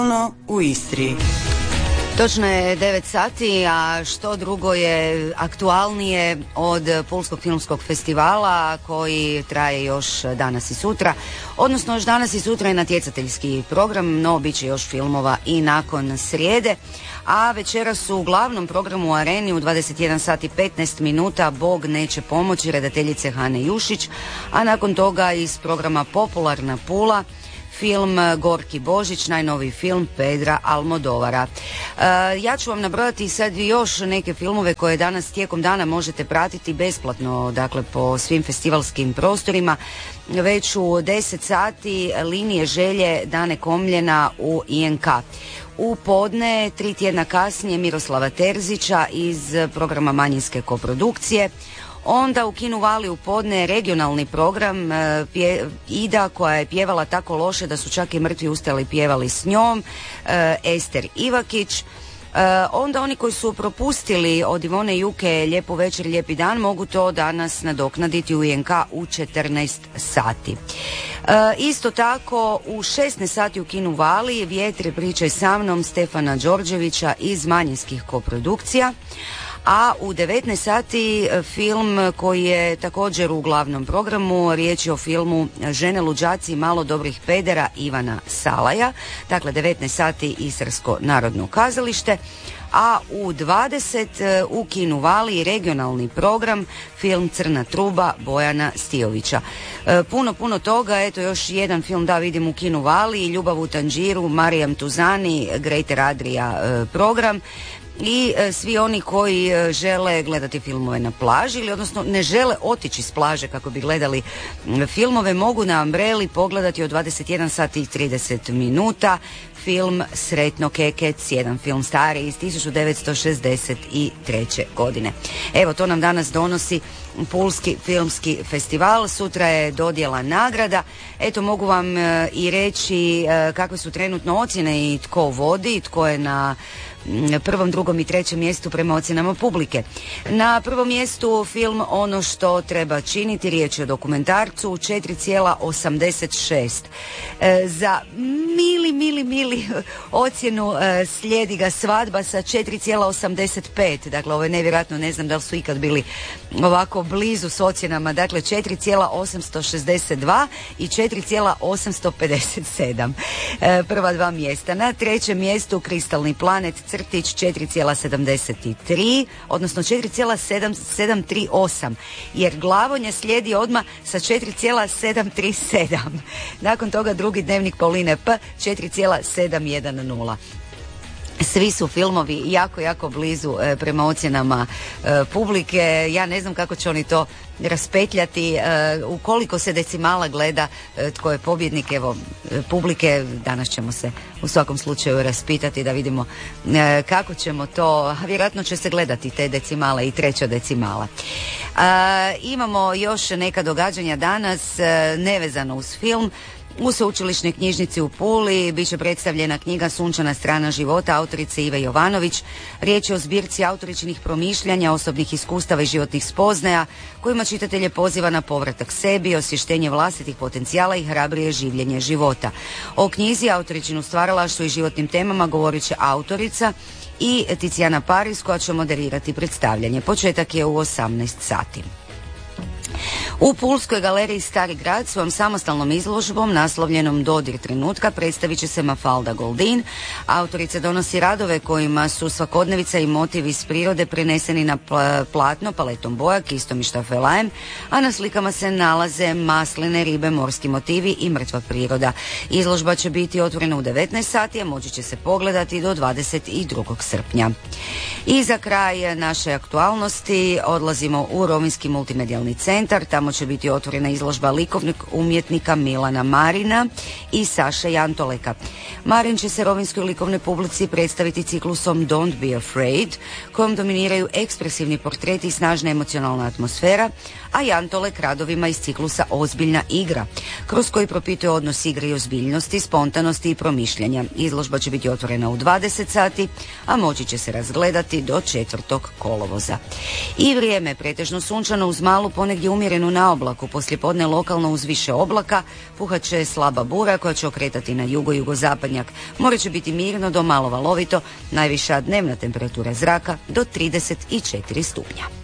U Istri. Točno je 9 sati, a što drugo je aktualnije od Pulskog filmskog festivala koji traje još danas i sutra, odnosno još danas i sutra je natjecateljski program, no bit će još filmova i nakon srijede, a večeras u glavnom programu u Areni u 21 sati 15 minuta Bog neće pomoći redateljice Hane Jušić, a nakon toga iz programa Popularna Pula film Gorki Božić, najnoviji film Pedra Almodovara. Ja ću vam nabrojati sad još neke filmove koje danas tijekom dana možete pratiti besplatno, dakle po svim festivalskim prostorima. Već u 10 sati Linije želje Dane Komljena u INK. U podne, 3 tjedna kasnije, Miroslava Terzića iz programa manjinske koprodukcije. Onda u Kinu Vali u podne regionalni program Ida koja je pjevala tako loše da su čak i mrtvi ustali pjevali s njom, Ester Ivakić. Onda oni koji su propustili od Ivone Juke Lijepu večer, lijepi dan mogu to danas nadoknaditi u INK u 14 sati. Isto tako u 16 sati u Kinu Vali Vjetre pričaj sa mnom Stefana Đorđevića iz manjinskih koprodukcija. A u 19 sati film koji je također u glavnom programu, riječ je o filmu Žene luđaci i malo dobrih pedera Ivana Salaja, dakle 19 sati Istarsko narodno kazalište, a u 20 u Kinu Vali regionalni program film Crna truba Bojana Stijovića. Puno toga, eto još jedan film da vidim u Kinu Vali, Ljubav u Tanđiru, Marijam Tuzani, Greater Adria program. I svi oni koji žele gledati filmove na plaži ili odnosno ne žele otići s plaže kako bi gledali filmove mogu na Umbrelli pogledati od 21 sati i 30 minuta film Sretno Kekec, jedan film stari iz 1963. godine. Evo, to nam danas donosi Pulski filmski festival, sutra je dodjela nagrada. Eto, mogu vam i reći kakve su trenutno ocjene i tko vodi, tko je na prvom, drugom i trećem mjestu prema ocjenama publike. Na prvom mjestu film Ono što treba činiti, riječ je o dokumentarcu, 4,86. Za mili ocjenu slijedi ga Svadba sa 4,85. Dakle, ovo je nevjerojatno, ne znam da li su ikad bili ovako blizu s ocjenama. Dakle, 4,862 i 4,857. Prva dva mjesta. Na trećem mjestu Kristalni planet crtić 4,73, odnosno 4,738, jer Glavonja slijedi odmah sa 4,737. Nakon toga drugi dnevnik Pauline P 4,710. Svi su filmovi jako blizu prema ocjenama publike. Ja ne znam kako će oni to raspetljati, u koliko se decimala gleda tko je pobjednik. Evo, publike, danas ćemo se u svakom slučaju raspitati da vidimo kako ćemo to, a vjerojatno će se gledati te decimale i treća decimala. Imamo još neka događanja danas nevezano uz film. U sveučilišnoj knjižnici u Puli bit će predstavljena knjiga Sunčana strana života autorice Ive Jovanović. Riječ je o zbirci autoričinih promišljanja, osobnih iskustava i životnih spoznaja kojima čitatelje poziva na povratak sebi, osvještenje vlastitih potencijala i hrabrije življenje života. O knjizi, autoričinu stvaralaštvu i životnim temama govorit će autorica i Ticijana Paris koja će moderirati predstavljanje. Početak je u 18 sati. U Pulskoj galeriji Stari grad svojom samostalnom izložbom naslovljenom Dodir trenutka predstavit će se Mafalda Goldin. Autorica donosi radove kojima su svakodnevica i motivi iz prirode preneseni na platno paletom boja, kistom i štafelajem, a na slikama se nalaze masline, ribe, morski motivi i mrtva priroda. Izložba će biti otvorena u 19 sati, a moći će se pogledati do 22. srpnja. I za kraj naše aktualnosti odlazimo u Rovinjski multimedijalni centar. Tamo će biti otvorena izložba likovnog umjetnika Milana Marina i Saše Jantoleka. Marin će se rovinjskoj likovnoj publici predstaviti ciklusom Don't be afraid, kojom dominiraju ekspresivni portreti i snažna emocionalna atmosfera, a Jantolek radovima iz ciklusa Ozbiljna igra, kroz koji propituje odnos igre i ozbiljnosti, spontanosti i promišljanja. Izložba će biti otvorena u 20 sati, a moći će se razgledati do 4. kolovoza. I vrijeme pretežno sunčano uz malu ponegdje umjerenu na oblaku, poslijepodne lokalno uz više oblaka, puhat će slaba bura koja će okretati na jugozapadnjak. More će biti mirno do malo valovito, najviša dnevna temperatura zraka do 34 stupnja.